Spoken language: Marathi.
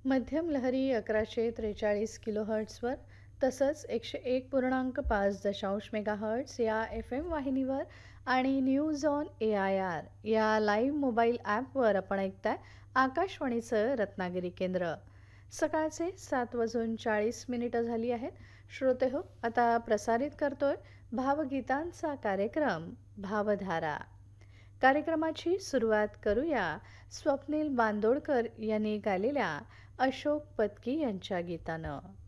मध्यम लहरी 1143 किलोहर्ट्झवर तसंच 101.5 मेगाहर्ट्झ या FM वाहिनीवर आणि न्यूज ऑन AIR या लाईव्ह मोबाईल ॲपवर आपण ऐकताय आकाशवाणीचं रत्नागिरी केंद्र. सकाळचे 7:40 झाली आहेत. श्रोते हो, आता प्रसारित करतोय भावगीतांचा कार्यक्रम भावधारा. कार्यक्रमाची सुरुवात करूया स्वप्नील बांदोडकर यांनी गायलेल्या अशोक पत्की यांच्या गीतानं.